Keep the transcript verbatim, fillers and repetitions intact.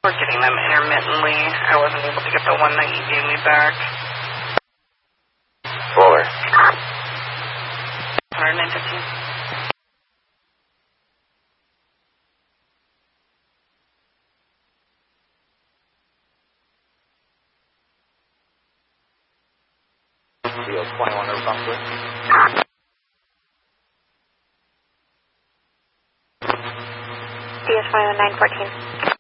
We're getting them intermittently. I wasn't able to get the one that you gave me back. Fuller. one nine fifteen. Deal twenty-one or something. D S twenty-one nine fourteen.